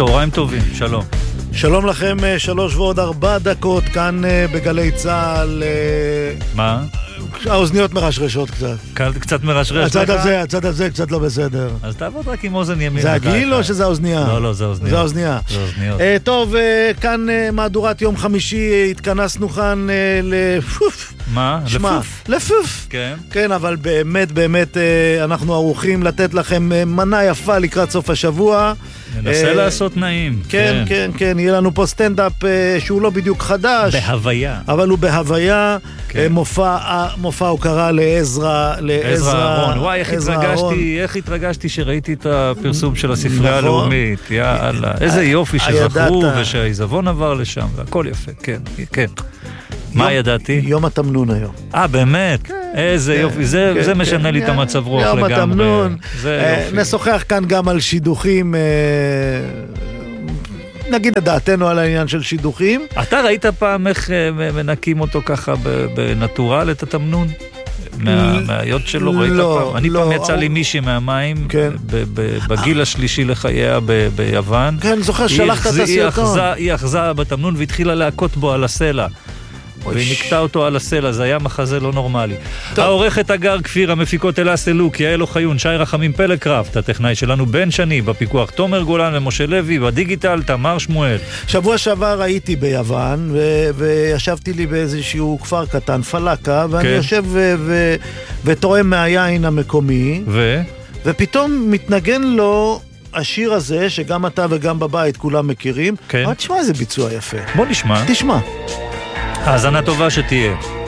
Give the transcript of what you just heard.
צהריים טובים, שלום. שלום לכם, 3:04 כאן בגלי צהל. מה? האוזניות מרשרשות קצת. קצת מרשרש לך? הצד הזה קצת לא בסדר. אז תעבוד רק עם אוזן ימין. זה הגיל או שזה האוזנייה? לא, זה האוזניות. זה האוזנייה. טוב, כאן מהדורת יום חמישי, התכנסנו כאן לפוף. מה? לפוף. כן. כן, אבל באמת אנחנו ערוכים לתת לכם מנה יפה לקראת סוף השבוע. ננסה לעשות נעים. כן, יהיה לנו פה סטנדאפ שהוא לא בדיוק חדש. בהוויה. אבל הוא בהוויה. מופע הוקרה לעזרא אהרון. וואי, איך התרגשתי שראיתי את הפרסום של הספרייה הלאומית. יאללה, איזה יופי שזכרו ושהעיזבון עבר לשם, והכל יפה, כן. מה ידעתי? יום התמנון היום. באמת? איזה יופי, זה משנה לי את המצב רוח לגמרי. יום התמנון. נשוחח כאן גם על שידוכים, נגיד את דעתנו על העניין של שידוכים. אתה ראית פעם איך מנקים אותו ככה בנטורל את התמנון? מהיות שלו ראית פעם? אני פעם יצא לי מישהי מהמים בגיל השלישי לחייה ביוון. כן, זוכר, שלחת את הסרטון. היא אחזה בתמנון והתחילה להכות בו על הסלע. והיא נקטה אותו על הסלע, זה היה מחזה לא נורמלי. העורכת הגר כפיר, המפיקות אלה סלוק, יעל אוחיון, שי רחמים פלקראפט, הטכנאי שלנו בן שני, בפיקוח תומר גולן ומשה לוי, בדיגיטל תמר שמואל. שבוע שעבר הייתי ביוון, וישבתי לי באיזשהו כפר קטן, פלקה, ואני יושב וטועם מהיין המקומי, ופתאום מתנגן לו השיר הזה, שגם אתה וגם בבית כולם מכירים. תשמע איזה ביצוע יפה. בוא נשמע. תשמע. האזנה טובה שתהיה.